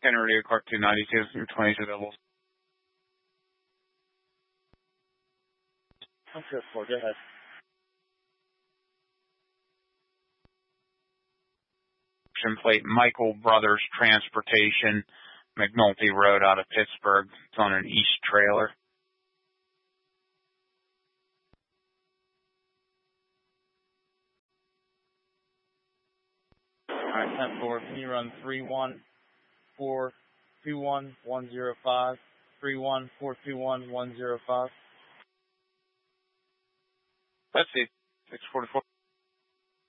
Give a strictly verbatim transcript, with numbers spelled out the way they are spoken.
Ten Radio Clark two ninety-two through twenty-two doubles. I'm sure for. Go ahead. Plate Michael Brothers Transportation, McNulty Road out of Pittsburgh. It's on an east trailer. All right, ten four. Can you run three one four two one one zero five? Three one four two one one zero five. Let's see. Six forty four.